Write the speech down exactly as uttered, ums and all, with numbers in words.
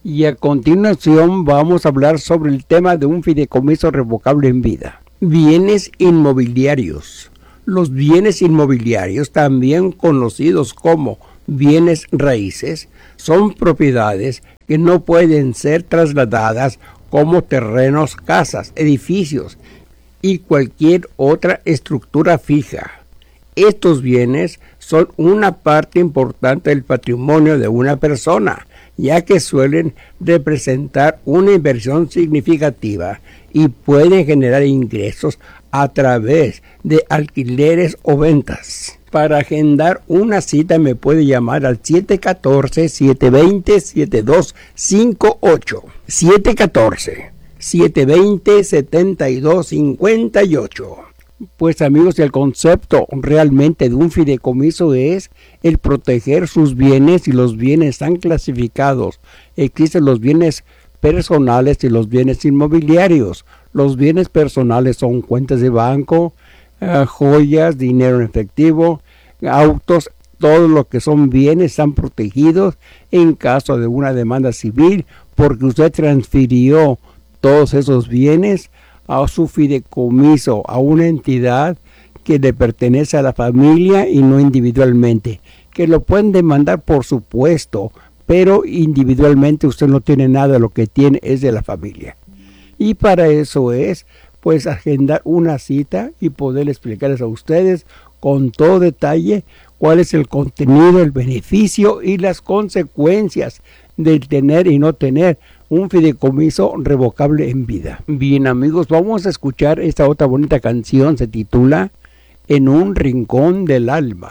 Y a continuación vamos a hablar sobre el tema de un fideicomiso revocable en vida. Bienes inmobiliarios. Los bienes inmobiliarios, también conocidos como bienes raíces, son propiedades que no pueden ser trasladadas como terrenos, casas, edificios y cualquier otra estructura fija. Estos bienes son una parte importante del patrimonio de una persona, ya que suelen representar una inversión significativa y pueden generar ingresos a través de alquileres o ventas. Para agendar una cita me puede llamar al siete uno cuatro, siete dos cero, siete dos cinco ocho, siete uno cuatro, siete dos cero, siete dos cinco ocho. Pues amigos, el concepto realmente de un fideicomiso es el proteger sus bienes, y los bienes están clasificados. Existen los bienes personales y los bienes inmobiliarios. Los bienes personales son cuentas de banco, uh, joyas, dinero en efectivo, autos. Todo lo que son bienes están protegidos en caso de una demanda civil, porque usted transfirió todos esos bienes a su fideicomiso, a una entidad que le pertenece a la familia y no individualmente. Que lo pueden demandar, por supuesto, pero individualmente usted no tiene nada, lo que tiene es de la familia. Y para eso es, pues, agendar una cita y poder explicarles a ustedes con todo detalle cuál es el contenido, el beneficio y las consecuencias de tener y no tener un fideicomiso revocable en vida. Bien amigos, vamos a escuchar esta otra bonita canción, se titula En un rincón del alma.